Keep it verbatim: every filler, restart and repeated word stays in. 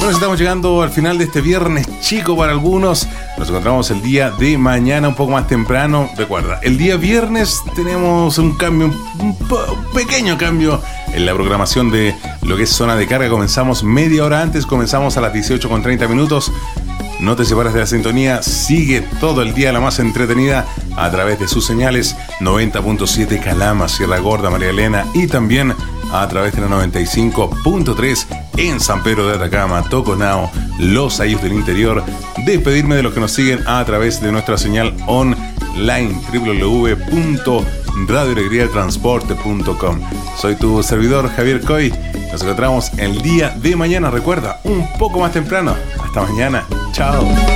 Bueno, estamos llegando al final de este viernes chico para algunos. Nos encontramos el día de mañana un poco más temprano. Recuerda, el día viernes tenemos un cambio, un, po- un pequeño cambio en la programación de lo que es Zona de Carga. Comenzamos media hora antes, comenzamos a las dieciocho con treinta minutos. No te separes de la sintonía, sigue todo el día la más entretenida a través de sus señales noventa punto siete Calama, Sierra Gorda, María Elena, y también a través de la noventa y cinco punto tres en San Pedro de Atacama, Toconao, Los Ayllus del Interior. Despedirme de los que nos siguen a través de nuestra señal online doble u doble u doble u punto radio alegría transporte punto com. Soy tu servidor Javier Coy. Nos encontramos el día de mañana. Recuerda, un poco más temprano. Hasta mañana. Chao.